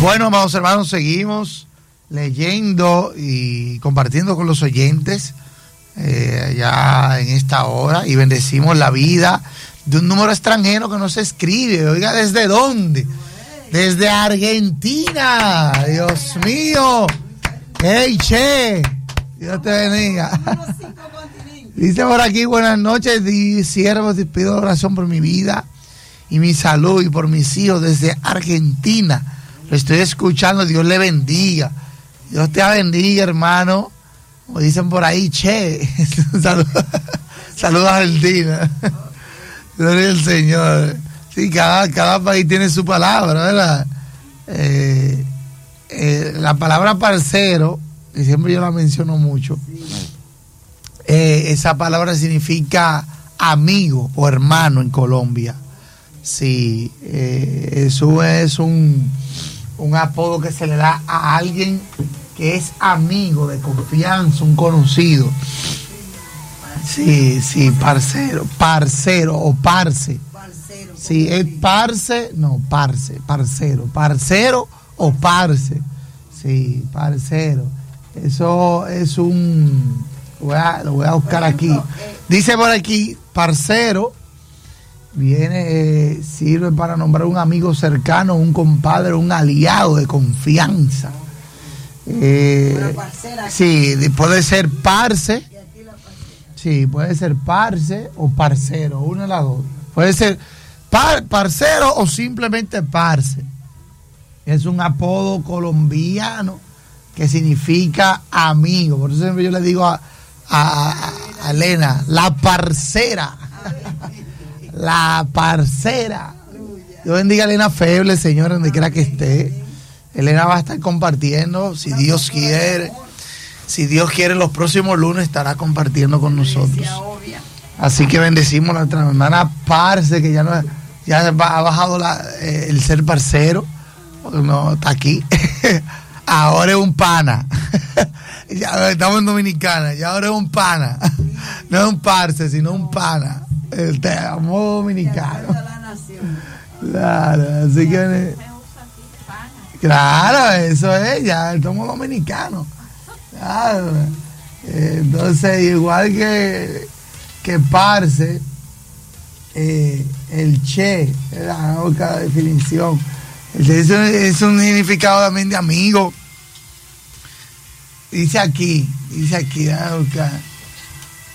Bueno, amados hermanos, seguimos leyendo y compartiendo con los oyentes ya en esta hora, y bendecimos la vida de un número extranjero que nos escribe. Oiga, ¿desde dónde? Desde Argentina. Dios mío. ¡Hey, che! Dios te bendiga. Dice por aquí: buenas noches, siervos, te pido oración por mi vida y mi salud y por mis hijos desde Argentina. Lo estoy escuchando, Dios le bendiga. Dios te bendiga, hermano. Como dicen por ahí, che. Saludos a Argentina. Gloria al Señor. Sí, cada país tiene su palabra, ¿verdad? La palabra parcero, que siempre yo la menciono mucho, esa palabra significa amigo o hermano en Colombia. Sí, eso es un apodo que se le da a alguien que es amigo de confianza, un conocido. Sí, parcero o parce. Sí, es parce, no, parcero o parce. Sí, parcero. Eso es lo voy a buscar aquí. Dice por aquí, parcero sirve para nombrar un amigo cercano, un compadre, un aliado de confianza. Sí, puede ser parce. Sí, puede ser parce o parcero, una de las dos. Puede ser parcero o simplemente parce. Es un apodo colombiano que significa amigo. Por eso siempre yo le digo a Elena, la parcera. La parcera. Dios bendiga a Elena Feble, señora, donde quiera que esté. Elena va a estar compartiendo, si Dios quiere. Si Dios quiere, los próximos lunes estará compartiendo con nosotros. Así que bendecimos a nuestra hermana Parce, que ya ha bajado el ser parcero. No, está aquí. Ahora es un pana. Ya, estamos en Dominicana, y ahora es un pana. No es un parce, sino un pana. Te amo dominicano. Claro, así que. Claro, eso es, ya somos dominicanos. Claro. Entonces, igual que parce, el che, la otra definición. Es un significado también de amigo. Dice aquí,